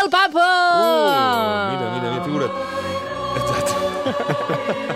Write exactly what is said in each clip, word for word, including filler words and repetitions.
el papa! Uh, mira, mira, mira, figura't. Exacte.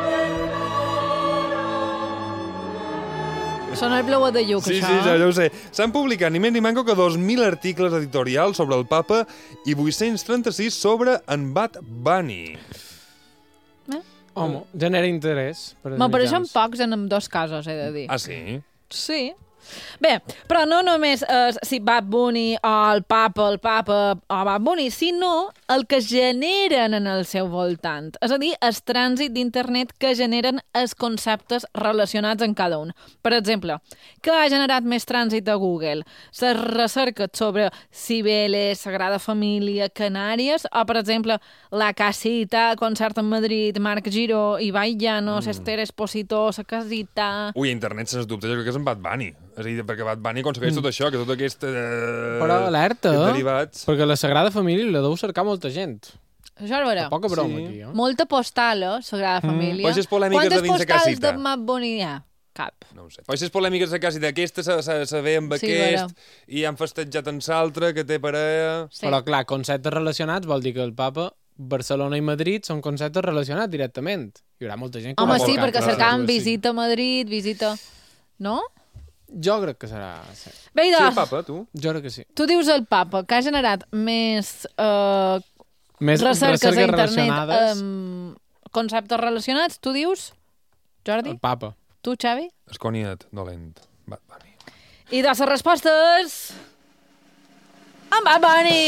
Sona el pleuet de lluc, Sí, això. sí, ja, ja ho sé. S'han publicat ni més ni manco que dos mil articles editorials sobre el papa i vuit-cents trenta-sis sobre en Bad Bunny. Eh? Home, genera interès. Per als M'apareixen mitjans. pocs en dos casos, he de dir. Ah, sí? Sí. Bé, però no només eh, si Bad Bunny o el papa, el papa o Bad Bunny, sinó el que generen en el seu voltant. És a dir, el trànsit d'internet que generen els conceptes relacionats en cada un. Per exemple, què ha generat més trànsit a Google? Les recerques sobre Cibeles, Sagrada Família, Canàries, o, per exemple, La Casita, concert en Madrid, Marc Giró, Ibai Llanos, mm. Esther Expositor, La Casita... Ui, a internet, sens dubte, jo crec que és en Bad Bunny. És a dir, perquè Bad Bunny aconsegueix mm. tot això, que tot aquest... Eh, Però alerta, aquests eh? derivats... Perquè la Sagrada Família la deu cercar molta gent. Això és vera. Poca broma, Sí. aquí, eh? Molta postal, eh, Sagrada Família. Però això és polèmiques de dins de Quantes postals casita. de Bad Bunny hi ha? Cap. No ho sé. Però aquestes polèmiques de quasi d'aquesta se, se, se ve amb Sí, aquest vera. i han festejat en l'altre que té parella... Sí. Però, clar, conceptes relacionats vol dir que el papa, Barcelona i Madrid són conceptes relacionats directament. Hi haurà molta gent que... Home, ho sí, veurà, perquè clar, cercaven sí. visita a Madrid, visita... No? Jo crec que serà... Sí. Bé, Sí, el doncs, papa, tu? Jo crec que sí. tu dius el papa, que ha generat més eh, Més recerques a internet relacionades, amb conceptes relacionats, tu dius, Jordi? el papa. Tu, Xavi? Esconiat, dolent. Bad Bunny. I de les respostes... En Bad Bunny!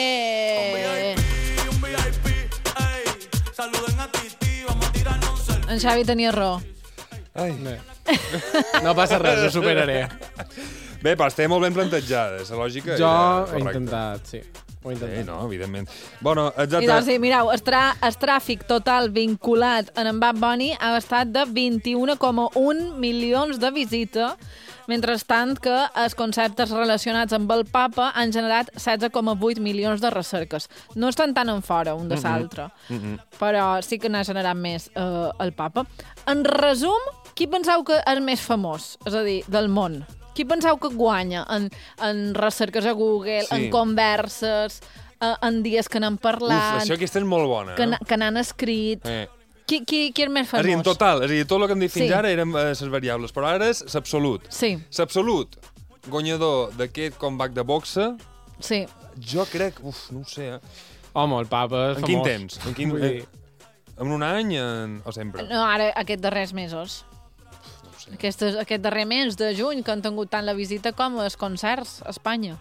En Xavi tenia raó. Ai. Bé. No passa res, ho superaré. Bé, però estem molt ben plantejades. La lògica Jo era he correcta. intentat, sí. Ho he Sí, intentat. no, evidentment. Bueno, I exacte. doncs, sí, mireu, el, tra el tràfic total vinculat en en Bad Bunny ha estat de vint-i-un coma un milions de visites, mentrestant que els conceptes relacionats amb el papa han generat setze coma vuit milions de recerques. No estan tan en fora un de l'altre, Mm -hmm. però sí que n'ha generat més eh, el papa. En resum, qui penseu que és més famós, és a dir, del món? Qui penseu que guanya en, en recerques a Google, Sí. en converses, eh, en dies que n'han Uf, parlat, això aquesta és molt bona. que, Eh? n- que n'han escrit? Eh. Qui, qui, qui és més És a famós? dir, en total, és a dir, tot el que hem dit fins Sí. ara eren les eh, variables, però ara és l'absolut. Sí, L'absolut guanyador d'aquest comeback de boxa, sí. jo crec, uf, no ho sé, eh? Home, el papa és En famós. quin temps? En quin, Vull eh, dir, en un any en, o sempre? No, ara, aquests darrers mesos. No ho sé. Aquestes, aquest darrer mes de juny, que han tingut tant la visita com els concerts a Espanya.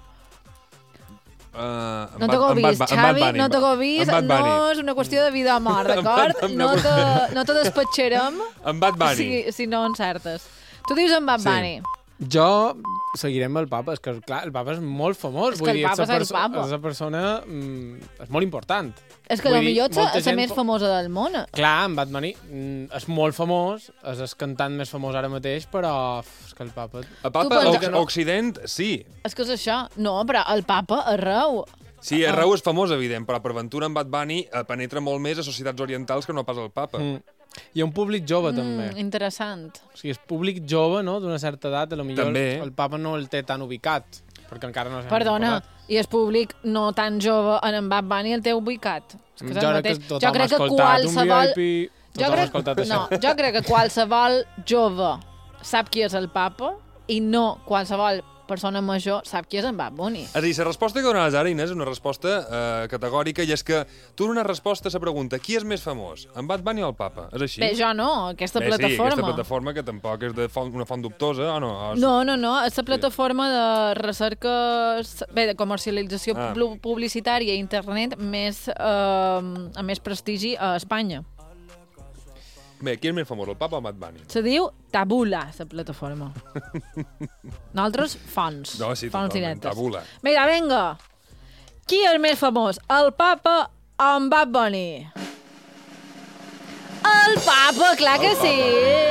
Uh, No t'ho vist, Xavi, no t'ho vist, no és una qüestió de vida o mort, En d'acord? Bad- en No Bad- te, no te despatxarem En Bad Bunny. si, si no encertes. Tu dius en Bad Sí. Bunny. jo seguiré amb el papa. És que, clar, el papa és molt famós. És Vull que el dir, papa és la és el perso- papa. És una persona... Mm, és molt important. És que Vull potser dir, ets molta la gent més po- famosa del món. Clar, en Bad Bunny mm, és molt famós, és el cantant més famós ara mateix, però uf, és que el papa... El papa, Tu o, pensa- Occident, sí. És que és això. No, però el papa arreu. Sí, arreu és famós, evident, però per ventura en Bad Bunny eh, penetra molt més a societats orientals que no pas el papa. Mm. Hi ha un públic jove, també. Mm, interessant. O sigui, és públic jove, no?, d'una certa edat, a lo millor També. el papa no el té tan ubicat, perquè encara no s'ha Perdona, posat. i el públic no tan jove en en Bad Bunny el té ubicat. És que és el Jo crec mateix. que tothom jo crec ha que escoltat qualsevol... un V I P, Jo tothom ha crec... escoltat això. No, jo crec que qualsevol jove sap qui és el papa i no qualsevol persona major sap qui és en Bad Bunny. És a dir, la resposta que dones ara, Inés, és una resposta eh, categòrica, i és que tu dones resposta a la pregunta qui és més famós, en Bad Bunny o el papa? És així? Bé, jo no, aquesta Bé, plataforma. Sí, aquesta plataforma que tampoc és de font, una font dubtosa, o no? O... No, no, no, és la plataforma de recerca, bé, de comercialització Ah. pu- publicitària a internet més, eh, amb més prestigi a Espanya. Bé, qui és més famós, el papa o Bad Bunny? Se diu Tabula, la plataforma. Nosaltres, fonts. No, sí, fonts totalment, directes. Tabula. Vinga, vinga. Qui és més famós, el papa o en Bad Bunny? El papa, clar que El sí! Papa.